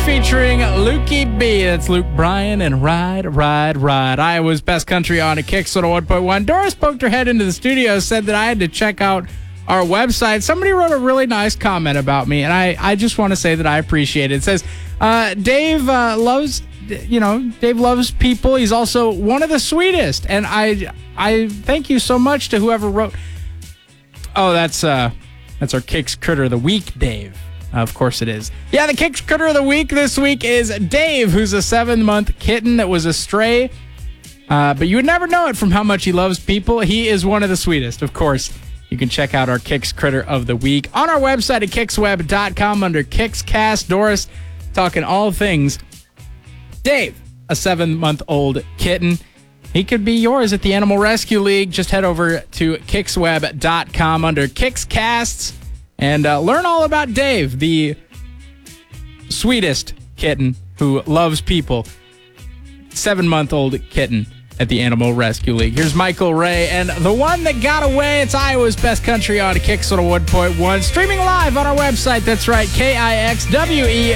featuring Lukey B. That's Luke Bryan and Ride, Ride, Ride. Iowa's best country on a Kicks 101.1. Doris poked her head into the studio, said that I had to check out our website. Somebody wrote a really nice comment about me, and I just want to say that I appreciate it. It says, Dave loves people. He's also one of the sweetest. And I thank you so much to whoever wrote. Oh, that's our Kicks Critter of the Week, Dave. Of course it is. Yeah, the Kicks Critter of the Week this week is Dave, who's a 7-month kitten that was a stray. But you would never know it from how much he loves people. He is one of the sweetest. Of course, you can check out our Kicks Critter of the Week on our website at kicksweb.com under Kickscast. Doris talking all things Dave, a 7-month-old kitten. He could be yours at the Animal Rescue League. Just head over to kicksweb.com under Kickscasts and learn all about Dave, the sweetest kitten who loves people. 7-month-old kitten at the Animal Rescue League. Here's Michael Ray and The One That Got Away. It's Iowa's best country on Kicks 101.1. Streaming live on our website. That's right, KIXWE.